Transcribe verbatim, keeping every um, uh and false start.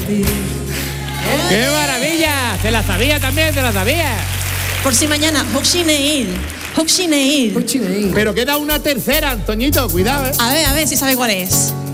¡Qué maravilla! Se la sabía también, se la sabía. Por si mañana, Hoxineil. Hoxineil. Pero queda una tercera, Antoñito, cuidado, ¿eh? A ver, a ver si sabe cuál es.